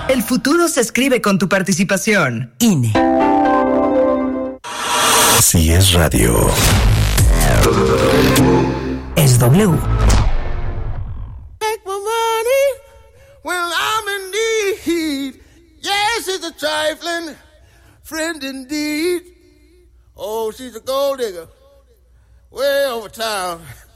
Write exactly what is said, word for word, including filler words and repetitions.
El futuro se escribe con tu participación. I N E. Si es radio, es W. Take my money when I'm in need. Yes, it's a trifling friend indeed. Oh, she's a gold digger way over town.